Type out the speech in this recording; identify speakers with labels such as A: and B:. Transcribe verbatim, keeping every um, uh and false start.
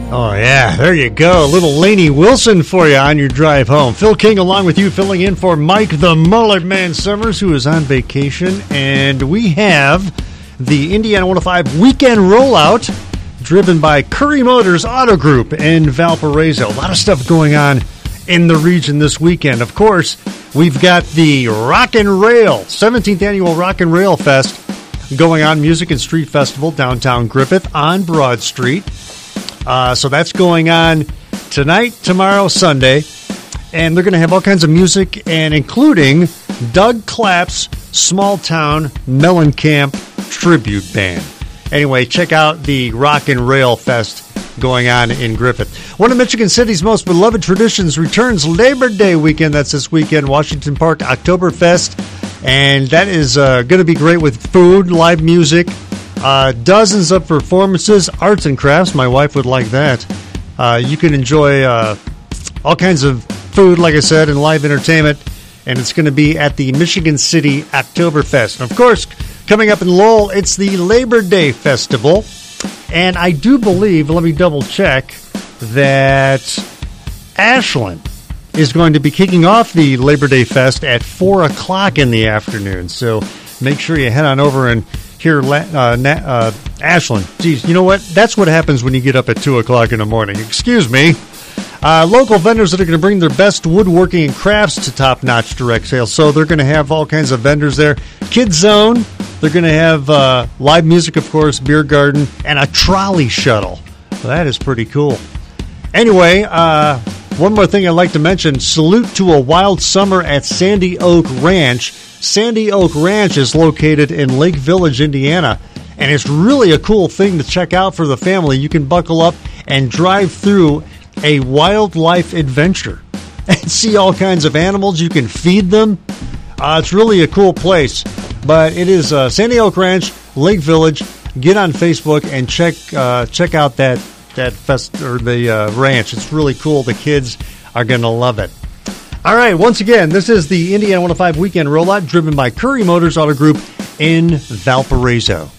A: Oh, yeah, there you go. A little Lainey Wilson for you on your drive home. Phil King along with you, filling in for Mike the Mullet Man Summers, who is on vacation. And we have the Indiana one oh five Weekend Rollout, driven by Curry Motors Auto Group in Valparaiso. A lot of stuff going on in the region this weekend. Of course, we've got the Rock and Rail, seventeenth Annual Rock and Rail Fest going on, Music and Street Festival, downtown Griffith on Broad Street. Uh, so that's going on tonight, tomorrow, Sunday. And they're going to have all kinds of music, and including Doug Clapp's Small Town Mellencamp Tribute Band. Anyway, check out the Rock and Rail Fest going on in Griffith. One of Michigan City's most beloved traditions returns Labor Day weekend. That's this weekend, Washington Park Oktoberfest. And that is uh, going to be great with food, live music, Uh, dozens of performances, arts and crafts. My wife would like that. Uh, you can enjoy uh, all kinds of food, like I said, and live entertainment. And it's going to be at the Michigan City Oktoberfest. And of course, coming up in Lowell, it's the Labor Day Festival. And I do believe, let me double check, that Ashland is going to be kicking off the Labor Day Fest at four o'clock in the afternoon. So make sure you head on over and Here, uh, uh, Ashland. Geez, you know what? That's what happens when you get up at two o'clock in the morning. Excuse me. Uh, local vendors that are going to bring their best woodworking and crafts to top-notch direct sales. So they're going to have all kinds of vendors there. Kids Zone. They're going to have uh, live music, of course, beer garden, and a trolley shuttle. Well, that is pretty cool. Anyway, uh, one more thing I'd like to mention. Salute to a wild summer at Sandy Oak Ranch. Sandy Oak Ranch is located in Lake Village, Indiana, and it's really a cool thing to check out for the family. You can buckle up and drive through a wildlife adventure and see all kinds of animals. You can feed them. Uh, it's really a cool place. But it is uh, Sandy Oak Ranch, Lake Village. Get on Facebook and check uh, check out that that fest or the uh, ranch. It's really cool. The kids are going to love it. All right, once again, this is the Indiana one oh five Weekend Rollout, driven by Curry Motors Auto Group in Valparaiso.